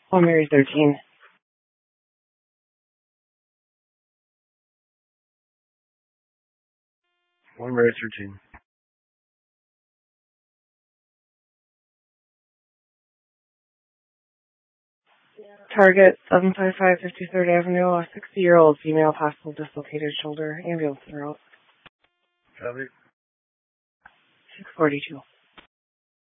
Oh, Mary 13. One Mary 13. Target 755 53rd Avenue, a 60-year-old female, possible dislocated shoulder, ambulance route. Copy. 642.